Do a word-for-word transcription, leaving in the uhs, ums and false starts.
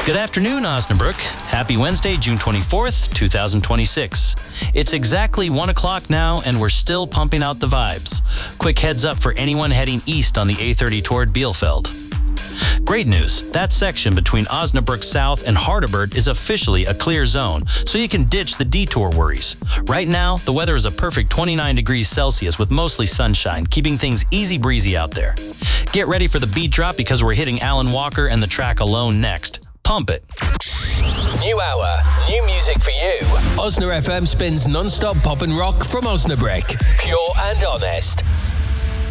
Good afternoon, Osnabrück. Happy Wednesday, June twenty-fourth, twenty twenty-six. It's exactly one o'clock now, and we're still pumping out the vibes. Quick heads up for anyone heading east on the A thirty toward Bielefeld. Great news, that section between Osnabrück South and Hardeberg is officially a clear zone, so you can ditch the detour worries. Right now, the weather is a perfect twenty-nine degrees Celsius with mostly sunshine, keeping things easy breezy out there. Get ready for the beat drop because we're hitting Alan Walker and the track Alone next. Pump it. New hour, new music for you. Osna F M spins non-stop pop and rock from Osnabrück. Pure and honest.